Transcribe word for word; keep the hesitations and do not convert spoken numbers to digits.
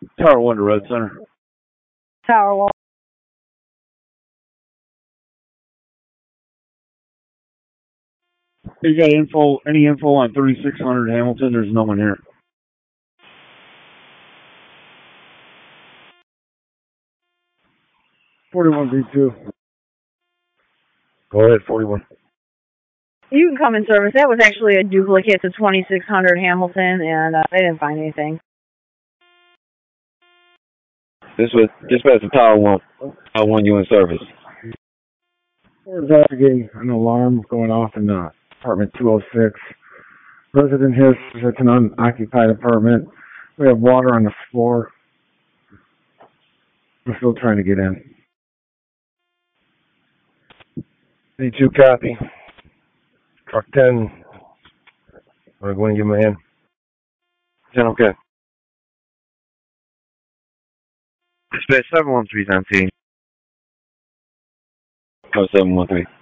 Tower one to Red Center. Tower one. You got info? Any info on thirty-six hundred Hamilton? There's no one here. forty-one B two. Go ahead, forty-one. You can come in service. That was actually a duplicate to twenty-six hundred Hamilton, and uh, I didn't find anything. This was dispatch to Tower one. Tower one, you in service. We're investigating an alarm going off in uh, apartment two oh six. Resident here says it's an unoccupied apartment. We have water on the floor. We're still trying to get in. D two copy. Truck ten. Want to go in and give him a hand? ten, okay. Dispatch seven one three is on scene. Oh, seven one three.